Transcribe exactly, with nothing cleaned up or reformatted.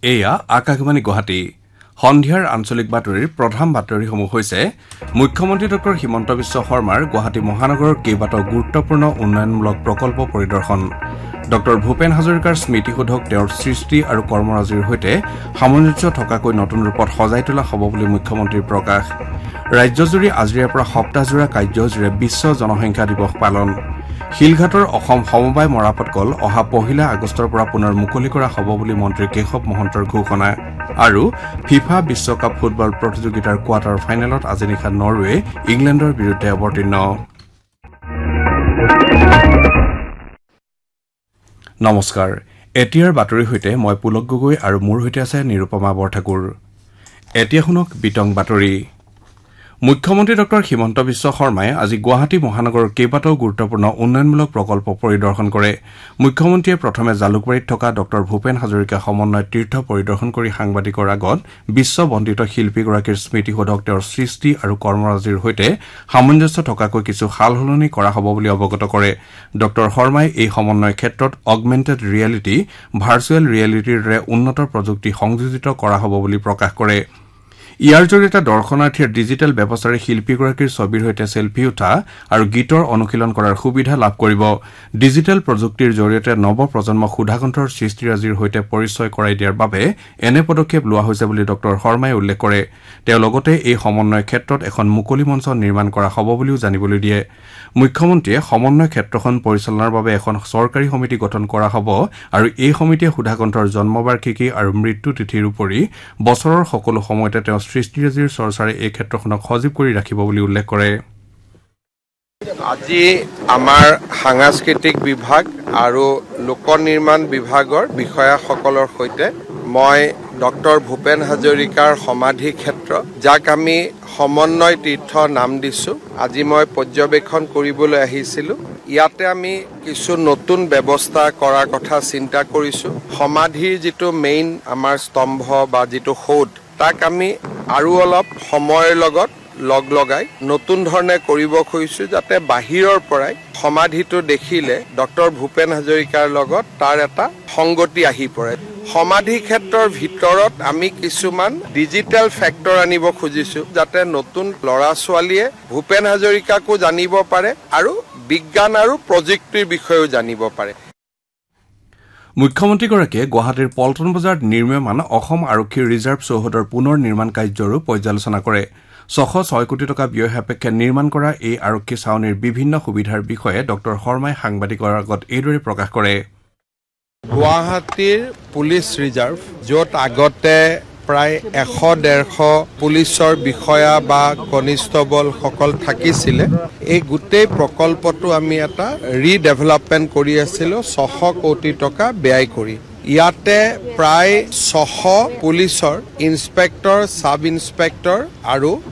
এয়া আকাশবাণী গুৱাহাটী সন্ধিয়াৰ আঞ্চলিক বাতৰিৰ প্ৰধান বাতৰিসমূহ হৈছে মুখ্যমন্ত্ৰী ডক্টৰ হিমন্ত বিশ্ব শৰ্মাৰ গুৱাহাটী মহানগৰৰ কেইবাটাও গুৰুত্বপূৰ্ণ উন্নয়নমূলক প্ৰকল্প পৰিদৰ্শন ডক্টৰ ভূপেন হাজৰিকাৰ স্মৃতিসৌধক তেওঁৰ সৃষ্টি আৰু কৰ্মৰাজিৰ সৈতে সামঞ্জস্য থকাকৈ নতুন ৰূপত সজাই তোলা হ'ব বুলি মুখ্যমন্ত্ৰীৰ প্ৰকাশ ৰাজ্যজুৰি আজিৰে পৰা সপ্তাহজোৰা কাৰ্যসূচীৰে বিশ্ব জনসংখ্যা দিৱস পালন শিলঘাটৰ অসম সমবায় মৰাপাট কল অহা পহিলা আগষ্টৰ পৰা পুনৰ মুকলি কৰা হ'ব বুলি মন্ত্ৰী কেশৱ মহন্তৰ ঘোষণা আৰু ফিফা বিশ্বকাপ ফুটবল প্ৰতিযোগিতাৰ কোৱাৰ্টাৰ ফাইনেলত আজি নিশা নৰৱে ইংলেণ্ডৰ বিৰুদ্ধে অৱতীৰ্ণ নমস্কাৰ এতিয়াৰ বাতৰিৰ সৈতে মই পুলক গগৈ আৰু মোৰ সৈতে আছে নিৰুপমা বৰঠাকুৰ এতিয়া শুনক বিতং বাতৰি মুখ্যমন্ত্ৰী ডক্টৰ হিমন্ত বিশ্ব শৰ্মাই আজি গুৱাহাটী মহানগৰৰ কেইবাটাও গুৰুত্বপূৰ্ণ উন্নয়নমূলক প্ৰকল্প পৰিদৰ্শন কৰে মুখ্যমন্ত্ৰীয়ে প্ৰথমে জালুকবাৰীত থকা ডক্টৰ ভূপেন হাজৰিকা সমন্বয় তীৰ্থ পৰিদৰ্শন কৰি সাংবাদিকৰ আগত বিশ্ববন্দিত শিল্পীগৰাকীৰ স্মৃতিসৌধক তেওঁৰ সৃষ্টি আৰু কৰ্মৰাজিৰ সৈতে সামঞ্জস্য থকাকৈ কিছু সালসলনি কৰা হ'ব বুলি অৱগত কৰে ডক্টৰ শৰ্মাই এই সমন্বয় ক্ষেত্ৰত অগমেণ্টেড ৰিয়েলিটি ভাৰ্চুৱেল ৰিয়েলিটিৰ দৰে উন্নত প্ৰযুক্তি সংযোজিত কৰা হ'ব বুলি প্ৰকাশ কৰে ইয়াৰ জৰিয়তে দৰ্শনাৰ্থীয়ে ডিজিটেল ব্যৱস্থাৰে শিল্পীগৰাকীৰ ছবিৰ সৈতে চেলফি উঠা আৰু গীতৰ অনুশীলন কৰাৰ সুবিধা লাভ কৰিব ডিজিটেল প্ৰযুক্তিৰ জৰিয়তে নৱ প্ৰজন্মক সুধাকণ্ঠৰ সৃষ্টিৰাজিৰ সৈতে পৰিচয় কৰাই দিয়াৰ বাবে এনে পদক্ষেপ লোৱা হৈছে বুলি ডক্টৰ শৰ্মাই উল্লেখ কৰে তেওঁ লগতে এই সমন্বয় ক্ষেত্ৰত এখন মুকলি মঞ্চ নিৰ্মাণ কৰা হ'ব বুলিও জানিবলৈ দিয়ে মুখ্যমন্ত্ৰীয়ে সমন্বয় ক্ষেত্ৰখন পৰিচালনাৰ বাবে এখন চৰকাৰী সমিতি গঠন কৰা হ'ব আৰু এই সমিতিয়ে সুধাকণ্ঠৰ জন্মবাৰ্ষিকী আৰু মৃত্যু তিথিৰ উপৰি বছৰৰ সকলো সময়তে তেওঁ সৃষ্টিৰাজিৰ চৰ্চাৰে এই ক্ষেত্ৰখনক সজীৱ কৰি ৰাখিব বুলি উল্লেখ কৰে আজি আমাৰ সাংস্কৃতিক বিভাগ আৰু লোক নিৰ্মাণ বিভাগৰ বিষয়াসকলৰ সৈতে মই ডক্টৰ ভূপেন হাজৰিকাৰ সমাধি ক্ষেত্ৰ যাক আমি সমন্বয় তীৰ্থ নাম দিছোঁ আজি মই পৰ্যবেক্ষণ কৰিবলৈ আহিছিলোঁ ইয়াতে আমি কিছু নতুন ব্যৱস্থা কৰাৰ কথা চিন্তা কৰিছোঁ সমাধিৰ যিটো মেইন আমাৰ স্তম্ভ বা যিটো সৌধ তাক আমি আৰু অলপ সময়ৰ লগত লগ লগাই নতুন ধৰণে কৰিব খুজিছোঁ যাতে বাহিৰৰ পৰাই সমাধিটো দেখিলে ডক্টৰ ভূপেন হাজৰিকাৰ লগত তাৰ এটা সংগতি আহি পৰে সমাধি ক্ষেত্ৰৰ ভিতৰত আমি কিছুমান ডিজিটেল ফেক্টৰ আনিব খুজিছোঁ যাতে নতুন ল'ৰা ছোৱালীয়ে ভূপেন হাজৰিকাকো জানিব পাৰে আৰু বিজ্ঞান আৰু প্ৰযুক্তিৰ বিষয়েও জানিব পাৰে মুখ্যমন্ত্ৰীগৰাকীয়ে গুৱাহাটীৰ পল্টন বজাৰত নিৰ্মীয়মান অসম আৰক্ষীৰ ৰিজাৰ্ভ চৌহদৰ পুনৰ নিৰ্মাণ কাৰ্যৰো পৰ্যালোচনা কৰে ছশ ছয় কোটি টকা ব্যয় সাপেক্ষে নিৰ্মাণ কৰা এই আৰক্ষী ছাউনীৰ বিভিন্ন সুবিধাৰ বিষয়ে ডক্টৰ শৰ্মাই সাংবাদিকৰ আগত এইদৰে প্ৰকাশ কৰে গুৱাহাটীৰ পুলিচ ৰিজাৰ্ভ য'ত আগতে প্ৰায় এশ ডেৰশ পুলিচৰ বিষয়া বা কনিষ্টবলসকল থাকিছিলে এই গোটেই প্ৰকল্পটো আমি এটা ৰিডেভেলপমেণ্ট কৰি আছিলোঁ ছশ কোটি টকা ব্যয় কৰি ইয়াতে প্ৰায় ছশ পুলিচৰ ইন্সপেক্টৰ সাব ইন্সপেক্টৰ আৰু